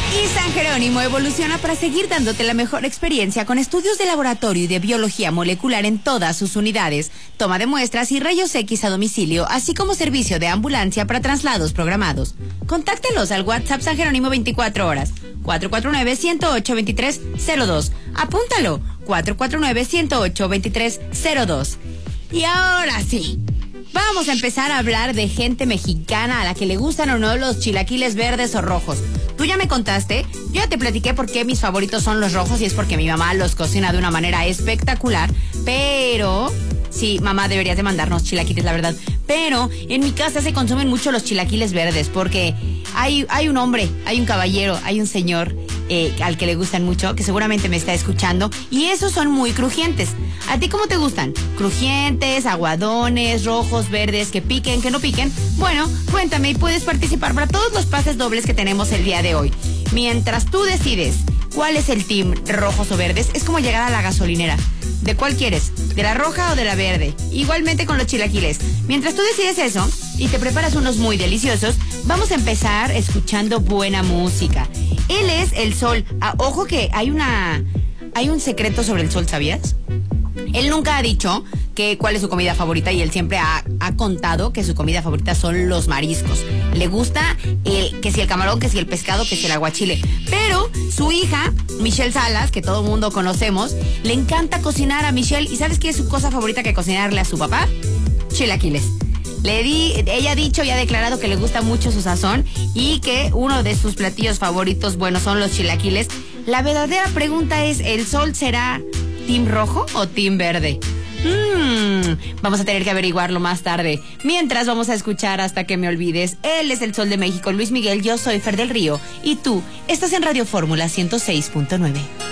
Y San Jerónimo evoluciona para seguir dándote la mejor experiencia con estudios de laboratorio y de biología molecular en todas sus unidades, toma de muestras y rayos X a domicilio, así como servicio de ambulancia para traslados programados. Contáctelos al WhatsApp San Jerónimo 24 horas, 449-108-2302. Apúntalo, 449-108-2302. Y ahora sí, vamos a empezar a hablar de gente mexicana a la que le gustan o no los chilaquiles verdes o rojos. Tú ya me contaste, yo ya te platiqué por qué mis favoritos son los rojos y es porque mi mamá los cocina de una manera espectacular, pero... Sí, mamá, deberías de mandarnos chilaquiles, la verdad. Pero en mi casa se consumen mucho los chilaquiles verdes porque hay un hombre, hay un caballero, hay un señor al que le gustan mucho, que seguramente me está escuchando, y esos son muy crujientes. ¿A ti cómo te gustan? ¿Crujientes, aguadones, rojos, verdes, que piquen, que no piquen? Bueno, cuéntame y puedes participar para todos los pases dobles que tenemos el día de hoy. Mientras tú decides cuál es el team, rojos o verdes, es como llegar a la gasolinera. ¿De cuál quieres? ¿De la roja o de la verde? Igualmente con los chilaquiles. Mientras tú decides eso y te preparas unos muy deliciosos, vamos a empezar escuchando buena música. Él es el Sol. Ojo que hay un secreto sobre el Sol, ¿sabías? Él nunca ha dicho cuál es su comida favorita y él siempre ha contado que su comida favorita son los mariscos. Le gusta que si el camarón, que si el pescado, que si el aguachile. Pero su hija, Michelle Salas, que todo el mundo conocemos, le encanta cocinar a Michelle. ¿Y sabes qué es su cosa favorita que cocinarle a su papá? Chilaquiles. Ella ha dicho y ha declarado que le gusta mucho su sazón y que uno de sus platillos favoritos, bueno, son los chilaquiles. La verdadera pregunta es, ¿el Sol será team rojo o team verde? Vamos a tener que averiguarlo más tarde. Mientras vamos a escuchar Hasta que me olvides. Él es el Sol de México, Luis Miguel. Yo soy Fer del Río y tú estás en Radio Fórmula 106.9.